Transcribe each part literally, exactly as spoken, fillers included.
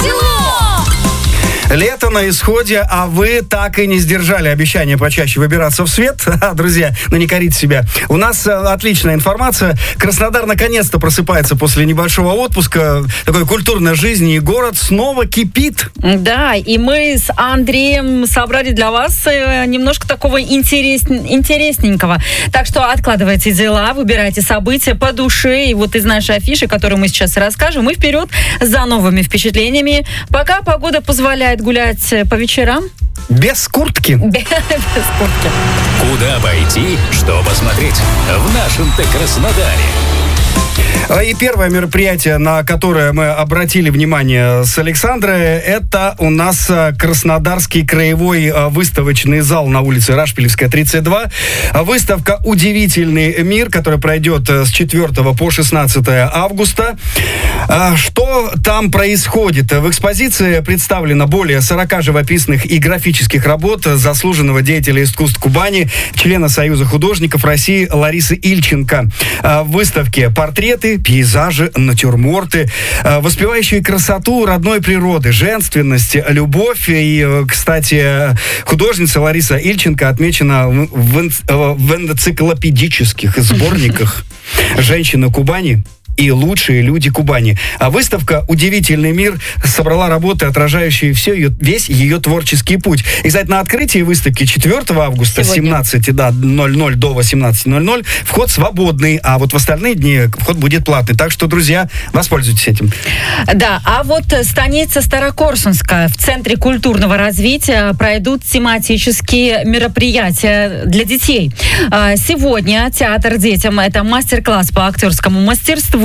весело! Лето на исходе, а вы так и не сдержали обещание почаще выбираться в свет. Друзья, ну не корите себя. У нас отличная информация. Краснодар наконец-то просыпается после небольшого отпуска. Такой культурной жизни, и город снова кипит. Да, и мы с Андреем собрали для вас немножко такого интерес... интересненького. Так что откладывайте дела, выбирайте события по душе. И вот из нашей афиши, которую мы сейчас расскажем, мы вперед за новыми впечатлениями. Пока погода позволяет гулять по вечерам. Без куртки. Без куртки. Куда пойти, что посмотреть в нашем-то Краснодаре? И первое мероприятие, на которое мы обратили внимание с Александрой, это у нас Краснодарский краевой выставочный зал на улице Рашпилевская, тридцать два. Выставка «Удивительный мир», которая пройдет с четвёртого по шестнадцатое августа. Что там происходит? В экспозиции представлено более сорока живописных и графических работ заслуженного деятеля искусств Кубани, члена Союза художников России Ларисы Ильченко. В выставке портреты, пейзажи, натюрморты, воспевающие красоту родной природы, женственность, любовь. И, кстати, художница Лариса Ильченко отмечена в, эн- в энциклопедических сборниках «Женщина Кубани» и лучшие люди Кубани. А выставка «Удивительный мир» собрала работы, отражающие все ее, весь ее творческий путь. И, кстати, на открытии выставки четвёртого августа с семнадцати ноль ноль до восемнадцати ноль ноль вход свободный, а вот в остальные дни вход будет платный. Так что, друзья, воспользуйтесь этим. Да, а вот станица Старокорсунская. В Центре культурного развития пройдут тематические мероприятия для детей. Сегодня театр детям — это мастер-класс по актерскому мастерству.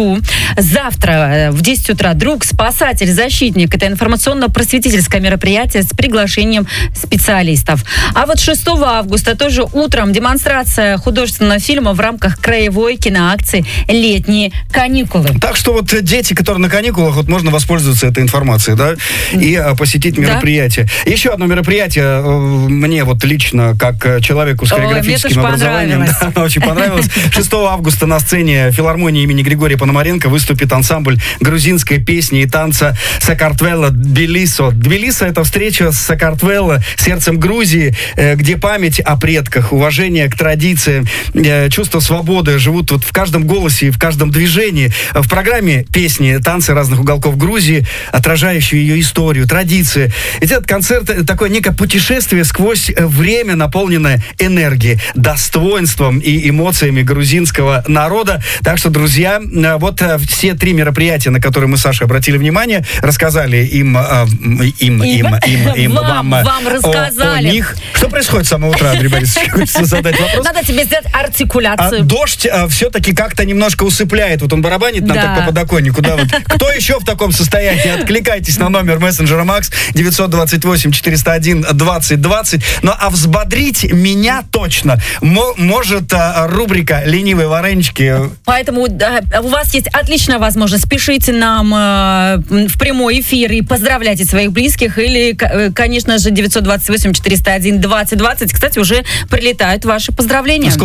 Завтра в десять утра «Друг, спасатель, защитник». Это информационно-просветительское мероприятие с приглашением специалистов. А вот шестого августа тоже утром демонстрация художественного фильма в рамках краевой киноакции «Летние каникулы». Так что вот дети, которые на каникулах, вот можно воспользоваться этой информацией, да, и а, посетить мероприятие. Да. Еще одно мероприятие мне вот лично, как человеку с хореографическим Ой, образованием, да, очень понравилось. шестого августа на сцене филармонии имени Григория Пономаренко выступит ансамбль грузинской песни и танца Сакартвело Тбилисо. Тбилисо — это встреча с Сакартвело, сердцем Грузии, где память о предках, уважение к традициям, чувство свободы живут вот в каждом голосе и в каждом движении. В программе песни, танцы разных уголков Грузии, отражающие ее историю, традиции. Ведь этот концерт — такое некое путешествие сквозь время, наполненное энергией, достоинством и эмоциями грузинского народа. Так что, друзья, вот все три мероприятия, на которые мы с Сашей обратили внимание, рассказали им, им, им, им, им, им вам, вам, вам рассказали. О, о них. Что происходит с самого утра, Андрей Борисович? Хочется задать вопрос. Надо тебе сделать артикуляцию. А дождь а, все-таки как-то немножко усыпляет. Вот он барабанит нам да. так по подоконнику. Да, вот. Кто еще в таком состоянии? Откликайтесь на номер мессенджера Макс девятьсот двадцать восемь четыреста один двадцать двадцать. Ну а взбодрить меня точно мо- может а, рубрика «Ленивые варенички». Поэтому да, у вас есть отличная возможность. Пишите нам э, в прямой эфир и поздравляйте своих близких. Или, к- конечно же, девятьсот двадцать восемь четыреста один двадцать двадцать. Кстати, уже прилетают ваши поздравления.